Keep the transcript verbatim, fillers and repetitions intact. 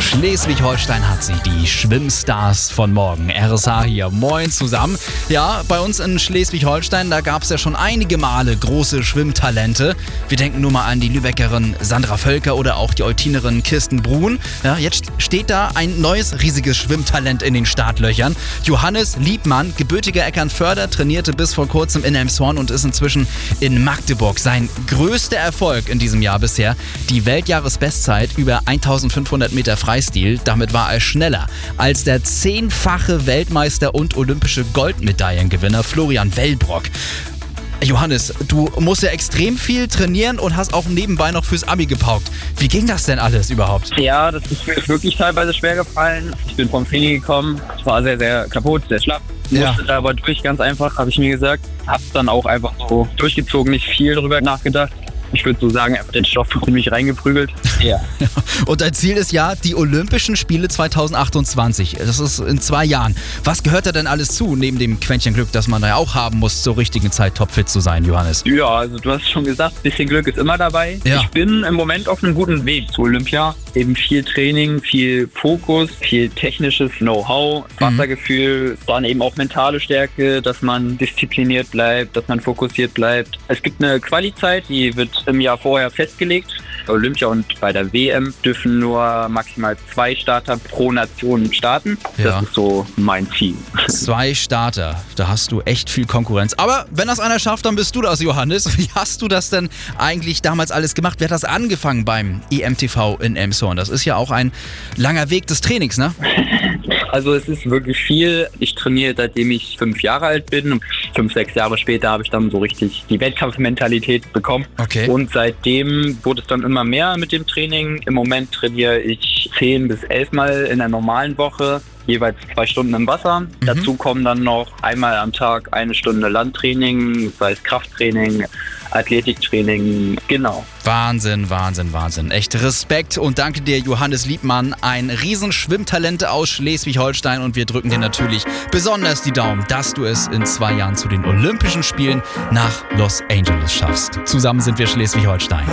Schleswig-Holstein hat sie, die Schwimmstars von morgen. R S H hier, moin zusammen. Ja, bei uns in Schleswig-Holstein, da gab es ja schon einige Male große Schwimmtalente. Wir denken nur mal an die Lübeckerin Sandra Völker oder auch die Eutinerin Kirsten Bruhn. Ja, jetzt steht da ein neues riesiges Schwimmtalent in den Startlöchern. Johannes Liebmann, gebürtiger Eckernförder, trainierte bis vor kurzem in Elmshorn und ist inzwischen in Magdeburg. Sein größter Erfolg in diesem Jahr bisher, die Weltjahresbestzeit über eintausendfünfhundert Meter Freistil. Damit war er schneller als der zehnfache Weltmeister und olympische Goldmedaillengewinner Florian Wellbrock. Johannes, du musst ja extrem viel trainieren und hast auch nebenbei noch fürs Abi gepaukt. Wie ging das denn alles überhaupt? Ja, das ist mir wirklich teilweise schwer gefallen. Ich bin vom Training gekommen, es war sehr, sehr kaputt, sehr schlapp. Ja. Musste da aber durch, ganz einfach, habe ich mir gesagt. Hab's dann auch einfach so durchgezogen, nicht viel drüber nachgedacht. Ich würde so sagen, einfach den Stoff in mich reingeprügelt. Ja. Und dein Ziel ist ja die Olympischen Spiele zweitausendachtundzwanzig. Das ist in zwei Jahren. Was gehört da denn alles zu, neben dem Quäntchen Glück, das man da ja auch haben muss, zur richtigen Zeit topfit zu sein, Johannes? Ja, also du hast schon gesagt, ein bisschen Glück ist immer dabei. Ja. Ich bin im Moment auf einem guten Weg zu Olympia. Eben viel Training, viel Fokus, viel technisches Know-how, Wassergefühl, dann eben auch mentale Stärke, dass man diszipliniert bleibt, dass man fokussiert bleibt. Es gibt eine Quali-Zeit, die wird im Jahr vorher festgelegt. Olympia und bei der W M dürfen nur maximal zwei Starter pro Nation starten. Ja. Das ist so mein Ziel. Zwei Starter, da hast du echt viel Konkurrenz. Aber wenn das einer schafft, dann bist du das, Johannes. Wie hast du das denn eigentlich damals alles gemacht? Wer hat das angefangen beim E M T V in Elmshorn? Das ist ja auch ein langer Weg des Trainings, ne? Also es ist wirklich viel. Ich trainiere, seitdem ich fünf Jahre alt bin. Fünf, sechs Jahre später habe ich dann so richtig die Wettkampfmentalität bekommen. Okay. Und seitdem wurde es dann immer mehr mit dem Training. Im Moment trainiere ich zehn bis elf Mal in der normalen Woche, jeweils zwei Stunden im Wasser. Mhm. Dazu kommen dann noch einmal am Tag eine Stunde Landtraining, sei es Krafttraining, Athletiktraining, genau. Wahnsinn, Wahnsinn, Wahnsinn. Echt Respekt und danke dir, Johannes Liebmann, ein Riesenschwimmtalent aus Schleswig-Holstein, und wir drücken dir natürlich besonders die Daumen, dass du es in zwei Jahren zu den Olympischen Spielen nach Los Angeles schaffst. Zusammen sind wir Schleswig-Holstein.